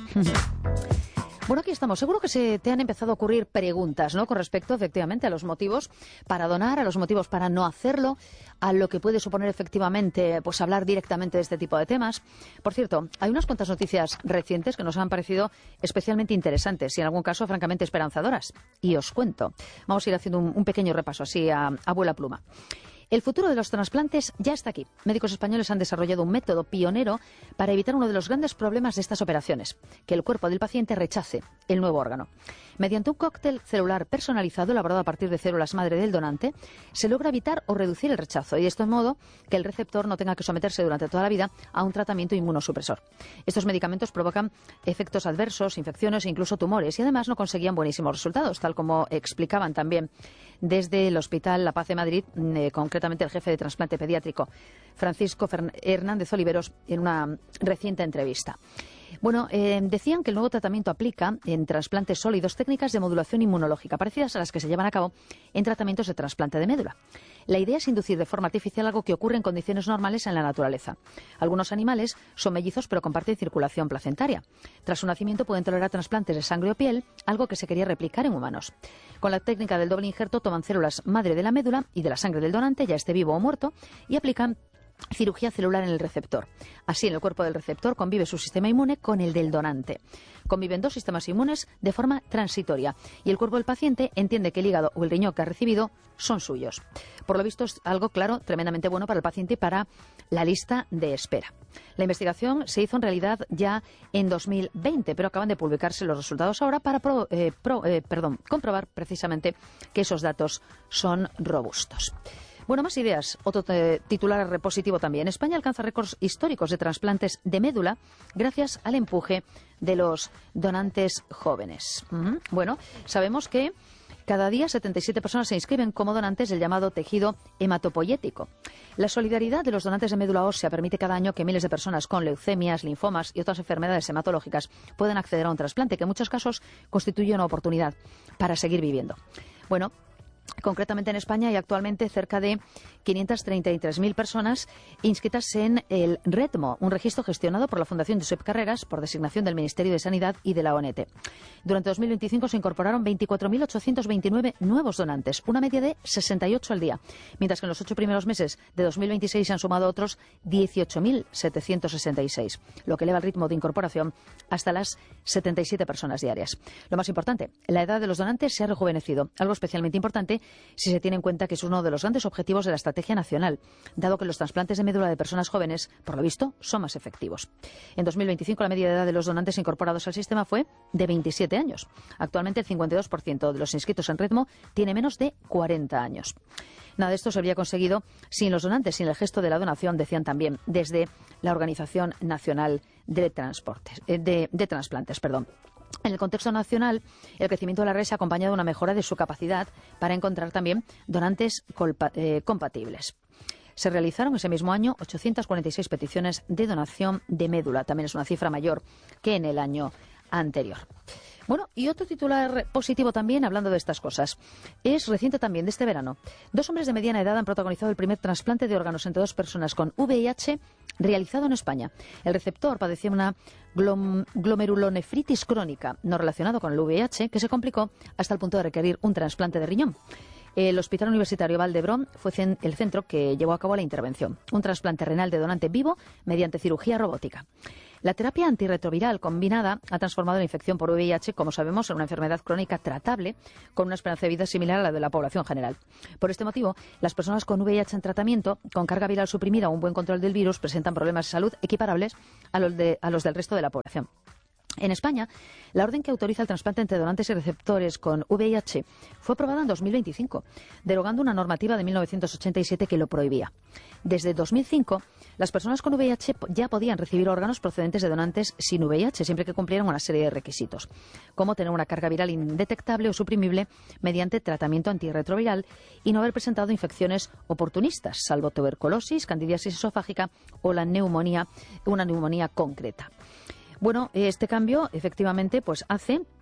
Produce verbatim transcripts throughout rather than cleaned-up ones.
Bueno, aquí estamos. Seguro que se te han empezado a ocurrir preguntas, ¿no? Con respecto, efectivamente, a los motivos para donar, a los motivos para no hacerlo, a lo que puede suponer, efectivamente, pues hablar directamente de este tipo de temas. Por cierto, hay unas cuantas noticias recientes que nos han parecido especialmente interesantes y, en algún caso, francamente esperanzadoras. Y os cuento. Vamos a ir haciendo un, un pequeño repaso, así, a, a vuela pluma. El futuro de los trasplantes ya está aquí. Médicos españoles han desarrollado un método pionero para evitar uno de los grandes problemas de estas operaciones, que el cuerpo del paciente rechace el nuevo órgano. Mediante un cóctel celular personalizado elaborado a partir de células madre del donante, se logra evitar o reducir el rechazo y de este modo que el receptor no tenga que someterse durante toda la vida a un tratamiento inmunosupresor. Estos medicamentos provocan efectos adversos, infecciones e incluso tumores y además no conseguían buenísimos resultados, tal como explicaban también desde el Hospital La Paz de Madrid, eh, concretamente el jefe de trasplante pediátrico, Francisco Fern- Hernández Oliveros, en una reciente entrevista. Bueno, eh, decían que el nuevo tratamiento aplica en trasplantes sólidos técnicas de modulación inmunológica, parecidas a las que se llevan a cabo en tratamientos de trasplante de médula. La idea es inducir de forma artificial algo que ocurre en condiciones normales en la naturaleza. Algunos animales son mellizos pero comparten circulación placentaria. Tras su nacimiento pueden tolerar trasplantes de sangre o piel, algo que se quería replicar en humanos. Con la técnica del doble injerto toman células madre de la médula y de la sangre del donante, ya esté vivo o muerto, y aplican cirugía celular en el receptor. Así, en el cuerpo del receptor convive su sistema inmune con el del donante. Conviven dos sistemas inmunes de forma transitoria y el cuerpo del paciente entiende que el hígado o el riñón que ha recibido son suyos. Por lo visto es algo, claro, tremendamente bueno para el paciente y para la lista de espera. La investigación se hizo en realidad ya en dos mil veinte, pero acaban de publicarse los resultados ahora para pro, eh, pro, eh, perdón, comprobar precisamente que esos datos son robustos. Bueno, más ideas. Otro eh, titular positivo también. España alcanza récords históricos de trasplantes de médula gracias al empuje de los donantes jóvenes. Uh-huh. Bueno, sabemos que cada día setenta y siete personas se inscriben como donantes del llamado tejido hematopoyético. La solidaridad de los donantes de médula ósea permite cada año que miles de personas con leucemias, linfomas y otras enfermedades hematológicas puedan acceder a un trasplante, que en muchos casos constituye una oportunidad para seguir viviendo. Bueno, concretamente en España hay actualmente cerca de quinientas treinta y tres mil personas inscritas en el RETMO, un registro gestionado por la Fundación Josep Carreras por designación del Ministerio de Sanidad y de la O N T. Durante dos mil veinticinco se incorporaron veinticuatro mil ochocientos veintinueve nuevos donantes, una media de sesenta y ocho al día, mientras que en los ocho primeros meses de dos mil veintiséis se han sumado otros dieciocho mil setecientos sesenta y seis, lo que eleva el ritmo de incorporación hasta las setenta y siete personas diarias. Lo más importante, la edad de los donantes se ha rejuvenecido, algo especialmente importante si se tiene en cuenta que es uno de los grandes objetivos de la estrategia nacional, dado que los trasplantes de médula de personas jóvenes, por lo visto, son más efectivos. En dos mil veinticinco la media de edad de los donantes incorporados al sistema fue de veintisiete años. Actualmente el cincuenta y dos por ciento de los inscritos en RETMO tiene menos de cuarenta años. Nada de esto se habría conseguido sin los donantes, sin el gesto de la donación, decían también desde la Organización Nacional de Transportes, eh, de, de Transplantes, perdón. En el contexto nacional, el crecimiento de la red se ha acompañado de una mejora de su capacidad para encontrar también donantes colpa, eh, compatibles. Se realizaron ese mismo año ochocientas cuarenta y seis peticiones de donación de médula. También es una cifra mayor que en el año anterior. Bueno, y otro titular positivo también, hablando de estas cosas, es reciente también, de este verano. Dos hombres de mediana edad han protagonizado el primer trasplante de órganos entre dos personas con V I H realizado en España. El receptor padecía una glom glomerulonefritis crónica, no relacionado con el V I H, que se complicó hasta el punto de requerir un trasplante de riñón. El Hospital Universitario Vall d'Hebron fue el centro que llevó a cabo la intervención. Un trasplante renal de donante vivo mediante cirugía robótica. La terapia antirretroviral combinada ha transformado la infección por V I H, como sabemos, en una enfermedad crónica tratable con una esperanza de vida similar a la de la población general. Por este motivo, las personas con V I H en tratamiento, con carga viral suprimida o un buen control del virus, presentan problemas de salud equiparables a los, de, a los del resto de la población. En España, la orden que autoriza el trasplante entre donantes y receptores con V I H fue aprobada en dos mil veinticinco, derogando una normativa de mil novecientos ochenta y siete que lo prohibía. Desde dos mil cinco, las personas con V I H ya podían recibir órganos procedentes de donantes sin V I H, siempre que cumplieran una serie de requisitos, como tener una carga viral indetectable o suprimible mediante tratamiento antirretroviral y no haber presentado infecciones oportunistas, salvo tuberculosis, candidiasis esofágica o la neumonía, una neumonía concreta. Bueno, este cambio efectivamente pues hace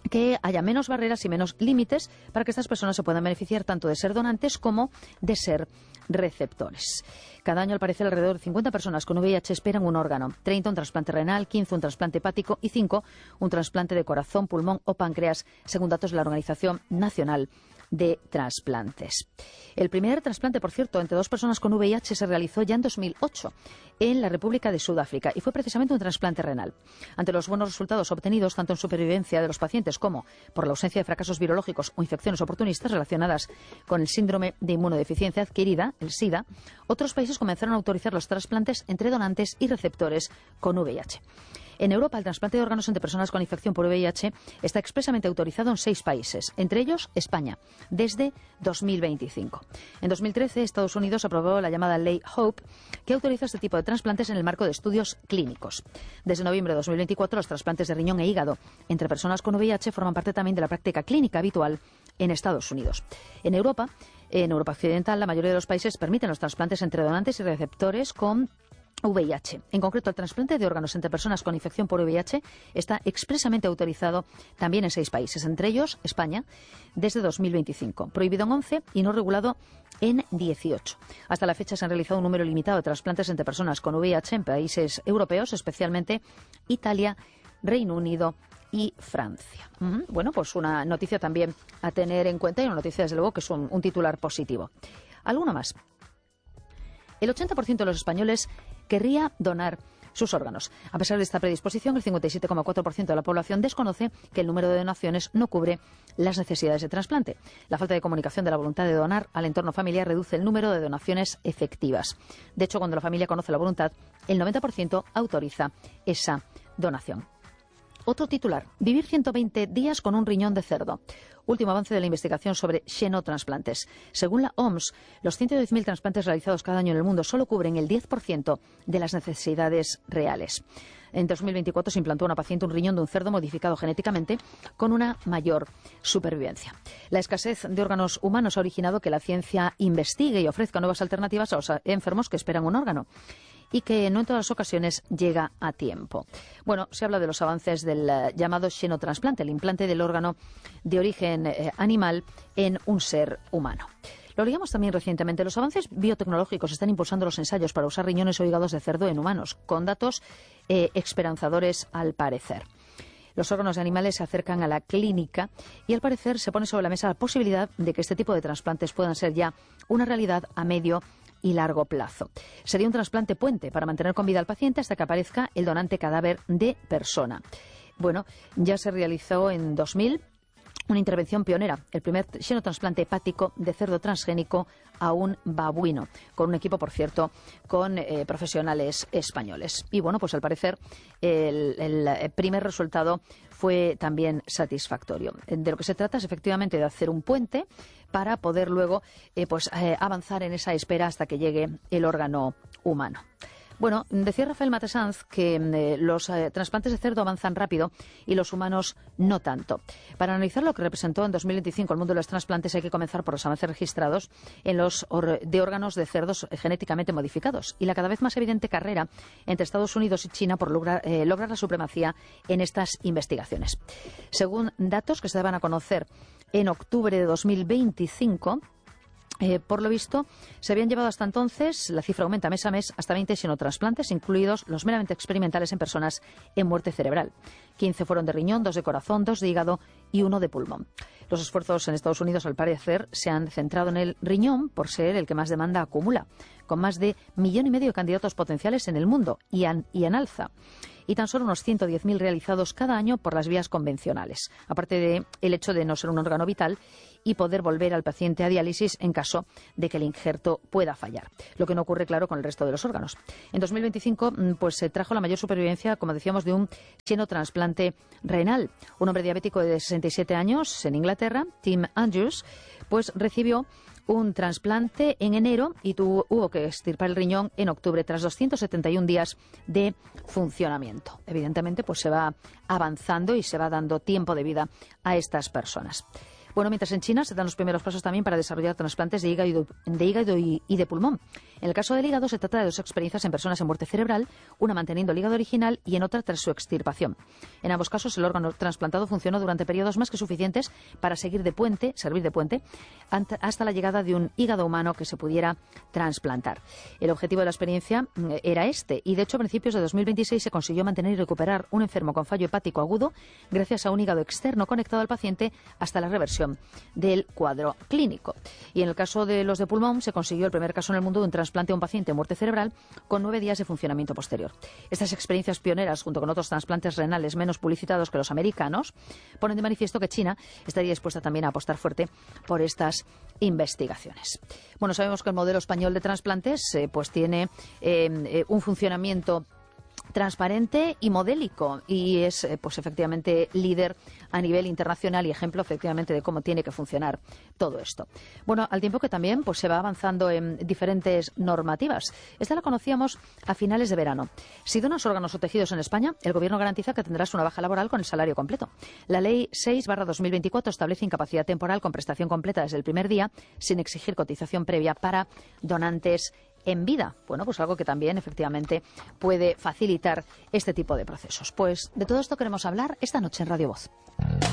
que haya menos barreras y menos límites para que estas personas se puedan beneficiar tanto de ser donantes como de ser receptores. Cada año, al parecer, alrededor de cincuenta personas con V I H esperan un órgano, treinta un trasplante renal, quince un trasplante hepático y cinco un trasplante de corazón, pulmón o páncreas, según datos de la Organización Nacional de Trasplantes. El primer trasplante, por cierto, entre dos personas con V I H se realizó ya en dos mil ocho en la República de Sudáfrica y fue precisamente un trasplante renal. Ante los buenos resultados obtenidos tanto en supervivencia de los pacientes como por la ausencia de fracasos virológicos o infecciones oportunistas relacionadas con el síndrome de inmunodeficiencia adquirida, el SIDA, otros países comenzaron a autorizar los trasplantes entre donantes y receptores con V I H. En Europa, el trasplante de órganos entre personas con infección por V I H está expresamente autorizado en seis países, entre ellos España, desde dos mil veinticinco. En dos mil trece, Estados Unidos aprobó la llamada Ley Hope, que autoriza este tipo de trasplantes en el marco de estudios clínicos. Desde noviembre de dos mil veinticuatro, los trasplantes de riñón e hígado entre personas con V I H forman parte también de la práctica clínica habitual en Estados Unidos. En Europa, en Europa Occidental, la mayoría de los países permiten los trasplantes entre donantes y receptores con V I H. En concreto, el trasplante de órganos entre personas con infección por V I H está expresamente autorizado también en seis países, entre ellos España, desde dos mil veinticinco, prohibido en once y no regulado en dieciocho. Hasta la fecha se han realizado un número limitado de trasplantes entre personas con V I H en países europeos, especialmente Italia, Reino Unido y Francia. Uh-huh. Bueno, pues una noticia también a tener en cuenta y una noticia, desde luego, que es un, un titular positivo. ¿Alguno más? El ochenta por ciento de los españoles querría donar sus órganos. A pesar de esta predisposición, el cincuenta y siete coma cuatro por ciento de la población desconoce que el número de donaciones no cubre las necesidades de trasplante. La falta de comunicación de la voluntad de donar al entorno familiar reduce el número de donaciones efectivas. De hecho, cuando la familia conoce la voluntad, el noventa por ciento autoriza esa donación. Otro titular: vivir ciento veinte días con un riñón de cerdo. Último avance de la investigación sobre xenotransplantes. Según la O M S, los ciento diez mil trasplantes realizados cada año en el mundo solo cubren el diez por ciento de las necesidades reales. En dos mil veinticuatro se implantó a una paciente un riñón de un cerdo modificado genéticamente con una mayor supervivencia. La escasez de órganos humanos ha originado que la ciencia investigue y ofrezca nuevas alternativas a los enfermos que esperan un órgano, y que no en todas las ocasiones llega a tiempo. Bueno, se habla de los avances del uh, llamado xenotrasplante, el implante del órgano de origen eh, animal en un ser humano. Lo leíamos también recientemente. Los avances biotecnológicos están impulsando los ensayos para usar riñones o hígados de cerdo en humanos, con datos eh, esperanzadores al parecer. Los órganos de animales se acercan a la clínica y, al parecer, se pone sobre la mesa la posibilidad de que este tipo de trasplantes puedan ser ya una realidad a medio y largo plazo. Sería un trasplante puente para mantener con vida al paciente hasta que aparezca el donante cadáver de persona. Bueno, ya se realizó en dos mil una intervención pionera, el primer xenotrasplante hepático de cerdo transgénico a un babuino, con un equipo, por cierto, con eh, profesionales españoles. Y bueno, pues al parecer el, el primer resultado fue también satisfactorio. De lo que se trata es efectivamente de hacer un puente para poder luego eh, pues, eh, avanzar en esa espera hasta que llegue el órgano humano. Bueno, decía Rafael Matesanz que eh, los eh, trasplantes de cerdo avanzan rápido y los humanos no tanto. Para analizar lo que representó en dos mil veinticinco el mundo de los trasplantes hay que comenzar por los avances registrados en los or de órganos de cerdos genéticamente modificados y la cada vez más evidente carrera entre Estados Unidos y China por lograr, eh, lograr la supremacía en estas investigaciones. Según datos que se daban a conocer en octubre de dos mil veinticinco, Eh, por lo visto, se habían llevado hasta entonces, la cifra aumenta mes a mes, hasta veinte xenotrasplantes, incluidos los meramente experimentales en personas en muerte cerebral. quince fueron de riñón, dos de corazón, dos de hígado y uno de pulmón. Los esfuerzos en Estados Unidos, al parecer, se han centrado en el riñón por ser el que más demanda acumula, con más de millón y medio de candidatos potenciales en el mundo y, an, y en alza. Y tan solo unos ciento diez mil realizados cada año por las vías convencionales, aparte del hecho de no ser un órgano vital y poder volver al paciente a diálisis en caso de que el injerto pueda fallar, lo que no ocurre, claro, con el resto de los órganos. En dos mil veinticinco pues se trajo la mayor supervivencia, como decíamos, de un xenotrasplante renal. Un hombre diabético de sesenta y siete años en Inglaterra, Tim Andrews, pues recibió un trasplante en enero y tuvo, hubo que extirpar el riñón en octubre tras doscientos setenta y un días de funcionamiento. Evidentemente, pues se va avanzando y se va dando tiempo de vida a estas personas. Bueno, mientras en China se dan los primeros pasos también para desarrollar trasplantes de hígado, de hígado y, y de pulmón. En el caso del hígado se trata de dos experiencias en personas en muerte cerebral, una manteniendo el hígado original y en otra tras su extirpación. En ambos casos el órgano trasplantado funcionó durante periodos más que suficientes para seguir de puente, servir de puente hasta la llegada de un hígado humano que se pudiera trasplantar. El objetivo de la experiencia era este y de hecho a principios de dos mil veintiséis se consiguió mantener y recuperar un enfermo con fallo hepático agudo gracias a un hígado externo conectado al paciente hasta la reversión del cuadro clínico. Y en el caso de los de pulmón se consiguió el primer caso en el mundo de un trasplante a un paciente en muerte cerebral con nueve días de funcionamiento posterior. Estas experiencias pioneras, junto con otros trasplantes renales menos publicitados que los americanos, ponen de manifiesto que China estaría dispuesta también a apostar fuerte por estas investigaciones. Bueno, sabemos que el modelo español de trasplantes eh, pues tiene eh, eh, un funcionamiento transparente y modélico y es eh, pues efectivamente líder a nivel internacional y ejemplo efectivamente de cómo tiene que funcionar todo esto. Bueno, al tiempo que también pues se va avanzando en diferentes normativas. Esta la conocíamos a finales de verano. Si donas órganos o tejidos en España, el Gobierno garantiza que tendrás una baja laboral con el salario completo. La Ley seis barra dos mil veinticuatro establece incapacidad temporal con prestación completa desde el primer día sin exigir cotización previa para donantes en vida. Bueno, pues algo que también efectivamente puede facilitar este tipo de procesos. Pues de todo esto queremos hablar esta noche en Radio Voz.